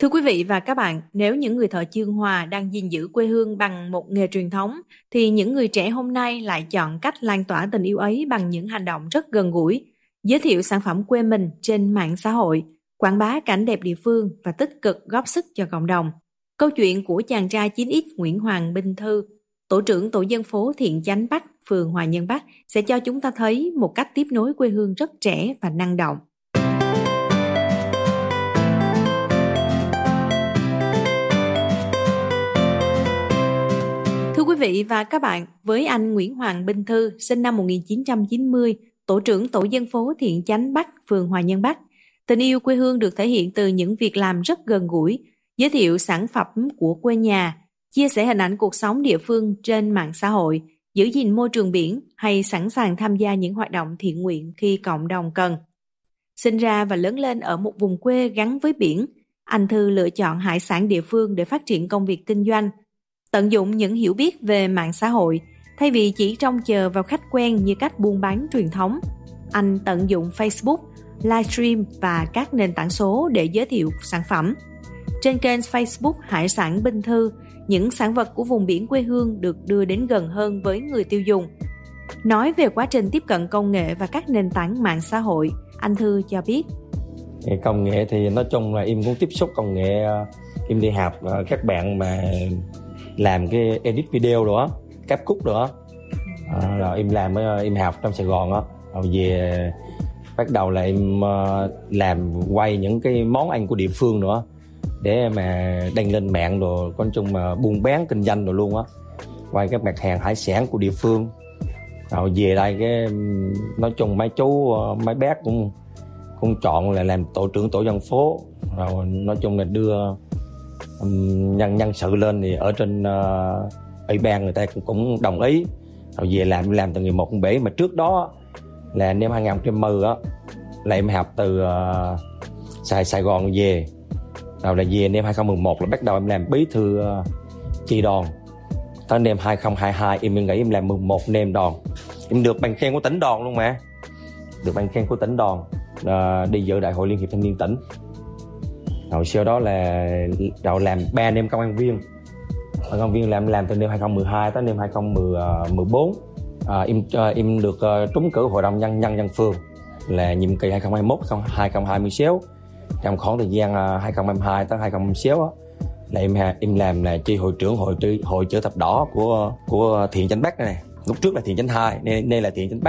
Thưa quý vị và các bạn, nếu những người thợ chương hòa đang gìn giữ quê hương bằng một nghề truyền thống, thì những người trẻ hôm nay lại chọn cách lan tỏa tình yêu ấy bằng những hành động rất gần gũi, giới thiệu sản phẩm quê mình trên mạng xã hội, quảng bá cảnh đẹp địa phương và tích cực góp sức cho cộng đồng. Câu chuyện của chàng trai 9X Nguyễn Hoàng Binh Thư, tổ trưởng tổ dân phố Thiện Chánh Bắc, phường Hòa Nhân Bắc sẽ cho chúng ta thấy một cách tiếp nối quê hương rất trẻ và năng động. Thưa quý vị và các bạn, với anh Nguyễn Hoàng Binh Thư, sinh năm 1990, tổ trưởng tổ dân phố Thiện Chánh Bắc, phường Hòa Nhân Bắc, tình yêu quê hương được thể hiện từ những việc làm rất gần gũi, giới thiệu sản phẩm của quê nhà, chia sẻ hình ảnh cuộc sống địa phương trên mạng xã hội, giữ gìn môi trường biển hay sẵn sàng tham gia những hoạt động thiện nguyện khi cộng đồng cần. Sinh ra và lớn lên ở một vùng quê gắn với biển, anh Thư lựa chọn hải sản địa phương để phát triển công việc kinh doanh. Tận dụng những hiểu biết về mạng xã hội, thay vì chỉ trông chờ vào khách quen như cách buôn bán truyền thống, anh tận dụng Facebook, livestream và các nền tảng số để giới thiệu sản phẩm. Trên kênh Facebook Hải sản Binh Thư, những sản vật của vùng biển quê hương được đưa đến gần hơn với người tiêu dùng. Nói về quá trình tiếp cận công nghệ và các nền tảng mạng xã hội, anh Thư cho biết. Công nghệ thì nói chung là em cũng tiếp xúc công nghệ, em đi học các bạn mà làm cái edit video đó, cáp khúc đó, rồi em làm em học trong Sài Gòn đó, rồi về bắt đầu là em làm quay những cái món ăn của địa phương nữa để mà đăng lên mạng rồi, nói chung mà buôn bán kinh doanh rồi luôn á, quay các mặt hàng hải sản của địa phương. Rồi về đây cái nói chung mấy chú mấy bác cũng chọn là làm tổ trưởng tổ dân phố, rồi nói chung là đưa nhân sự lên thì ở trên ủy ban người ta cũng đồng ý, rồi về làm từ ngày 1 tháng 7. Mà trước đó là năm 2010 á là em học từ Sài Gòn về, rồi là về năm 2011 là bắt đầu em làm bí thư chi đoàn. Tới năm 2022 em nghĩ em làm 11 năm đoàn, em được bằng khen của tỉnh đoàn luôn mà, được bằng khen của tỉnh đoàn, đi dự đại hội liên hiệp thanh niên tỉnh. Rồi sau đó là đầu làm 3 năm công an viên. Công an viên làm từ năm 2012 tới năm 2014. Em được trúng cử hội đồng nhân dân phường là nhiệm kỳ 2021-2026. Trong khoảng thời gian 2022 tới 2026 là em làm là chi hội trưởng hội chữ thập đỏ của Thiện Chánh Bắc này. Lúc trước là Thiện Chánh 2, nên là Thiện Chánh Bắc.